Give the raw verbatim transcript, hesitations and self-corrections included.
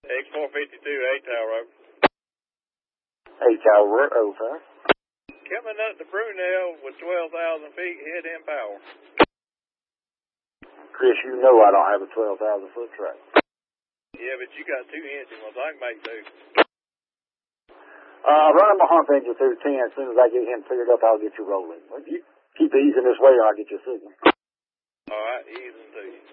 X four fifty-two, eight tower over. eight tower over. Coming up to Brunel with twelve thousand feet head in power. Chris, you know I don't have a twelve thousand foot track. Yeah, but you got two engine ones. I can make two. Uh, running my hump engine through ten. As soon as I get him figured up, I'll get you rolling. If you keep easing this way, I'll get you a signal. All right, easing to you.